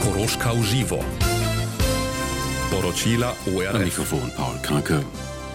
Koroška uživo. Poročila ORF. Am Mikrofon Paul Kranke.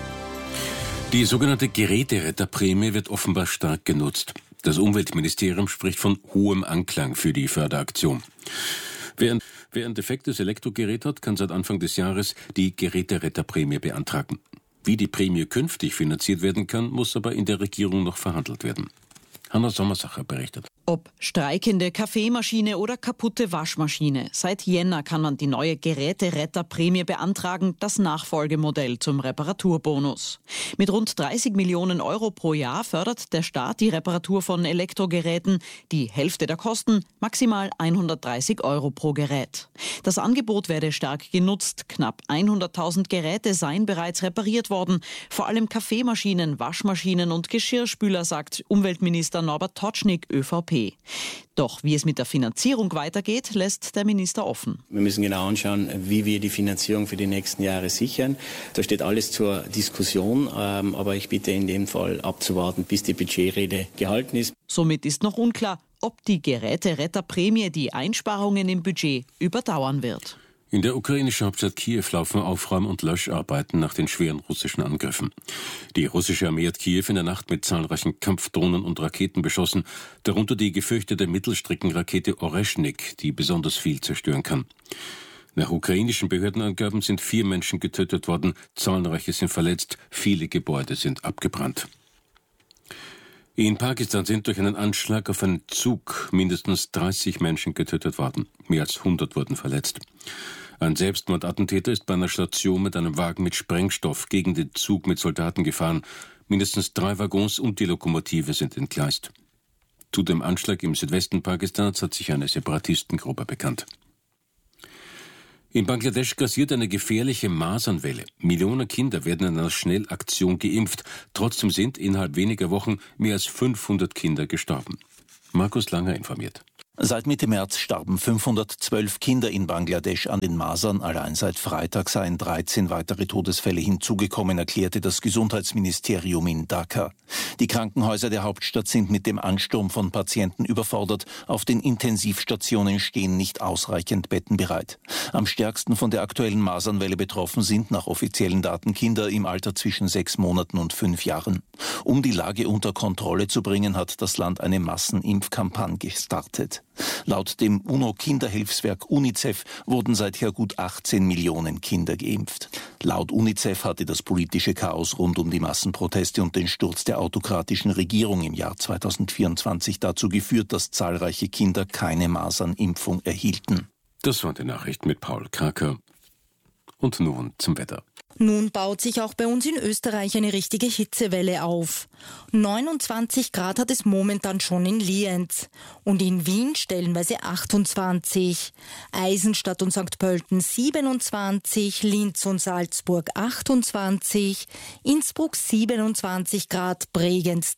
Die sogenannte Geräteretterprämie wird offenbar stark genutzt. Das Umweltministerium spricht von hohem Anklang für die Förderaktion. Wer ein defektes Elektrogerät hat, kann seit Anfang des Jahres die Geräteretterprämie beantragen. Wie die Prämie künftig finanziert werden kann, muss aber in der Regierung noch verhandelt werden. Hanna Sommersacher berichtet. Ob streikende Kaffeemaschine oder kaputte Waschmaschine. Seit Jänner kann man die neue Geräteretterprämie beantragen, das Nachfolgemodell zum Reparaturbonus. Mit rund 30 Millionen Euro pro Jahr fördert der Staat die Reparatur von Elektrogeräten. Die Hälfte der Kosten, maximal 130 Euro pro Gerät. Das Angebot werde stark genutzt. Knapp 100.000 Geräte seien bereits repariert worden. Vor allem Kaffeemaschinen, Waschmaschinen und Geschirrspüler, sagt Umweltminister Norbert Totschnig, ÖVP. Doch wie es mit der Finanzierung weitergeht, lässt der Minister offen. Wir müssen genau anschauen, wie wir die Finanzierung für die nächsten Jahre sichern. Da steht alles zur Diskussion, aber ich bitte in dem Fall abzuwarten, bis die Budgetrede gehalten ist. Somit ist noch unklar, ob die Geräteretterprämie die Einsparungen im Budget überdauern wird. In der ukrainischen Hauptstadt Kiew laufen Aufräum- und Löscharbeiten nach den schweren russischen Angriffen. Die russische Armee hat Kiew in der Nacht mit zahlreichen Kampfdrohnen und Raketen beschossen, darunter die gefürchtete Mittelstreckenrakete Oreschnik, die besonders viel zerstören kann. Nach ukrainischen Behördenangaben sind 4 Menschen getötet worden, zahlreiche sind verletzt, viele Gebäude sind abgebrannt. In Pakistan sind durch einen Anschlag auf einen Zug mindestens 30 Menschen getötet worden. Mehr als 100 wurden verletzt. Ein Selbstmordattentäter ist bei einer Station mit einem Wagen mit Sprengstoff gegen den Zug mit Soldaten gefahren. Mindestens 3 Waggons und die Lokomotive sind entgleist. Zu dem Anschlag im Südwesten Pakistans hat sich eine Separatistengruppe bekannt. In Bangladesch grassiert eine gefährliche Masernwelle. Millionen Kinder werden in einer Schnellaktion geimpft. Trotzdem sind innerhalb weniger Wochen mehr als 500 Kinder gestorben. Markus Langer informiert. Seit Mitte März starben 512 Kinder in Bangladesch an den Masern. Allein seit Freitag seien 13 weitere Todesfälle hinzugekommen, erklärte das Gesundheitsministerium in Dhaka. Die Krankenhäuser der Hauptstadt sind mit dem Ansturm von Patienten überfordert. Auf den Intensivstationen stehen nicht ausreichend Betten bereit. Am stärksten von der aktuellen Masernwelle betroffen sind nach offiziellen Daten Kinder im Alter zwischen 6 Monaten und 5 Jahren. Um die Lage unter Kontrolle zu bringen, hat das Land eine Massenimpfkampagne gestartet. Laut dem UNO-Kinderhilfswerk UNICEF wurden seither gut 18 Millionen Kinder geimpft. Laut UNICEF hatte das politische Chaos rund um die Massenproteste und den Sturz der autokratischen Regierung im Jahr 2024 dazu geführt, dass zahlreiche Kinder keine Masernimpfung erhielten. Das war die Nachricht mit Paul Kranke. Und nun zum Wetter. Nun baut sich auch bei uns in Österreich eine richtige Hitzewelle auf. 29 Grad hat es momentan schon in Lienz und in Wien stellenweise 28, Eisenstadt und St. Pölten 27, Linz und Salzburg 28, Innsbruck 27 Grad, Bregenz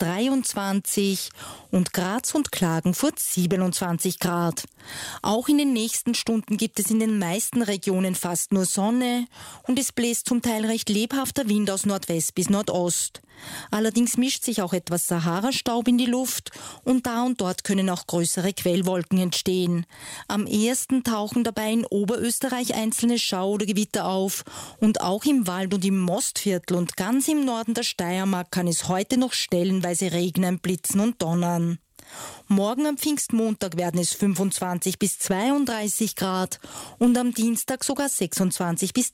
23 und Graz und Klagenfurt 27 Grad. Auch in den nächsten Stunden gibt es in den meisten Regionen fast nur Sonne und es bläst zum Teil recht lebhafter Wind aus Nordwest bis Nordost. Allerdings mischt sich auch etwas Sahara-Staub in die Luft und dort können auch größere Quellwolken entstehen. Am ehesten tauchen dabei in Oberösterreich einzelne Schau- oder Gewitter auf und auch im Wald und im Mostviertel und ganz im Norden der Steiermark kann es heute noch stellenweise regnen, blitzen und donnern. Morgen am Pfingstmontag werden es 25 bis 32 Grad und am Dienstag sogar 26 bis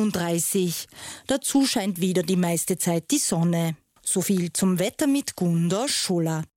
33. Dazu scheint wieder die meiste Zeit die Sonne. So viel zum Wetter mit Gunda Schuller.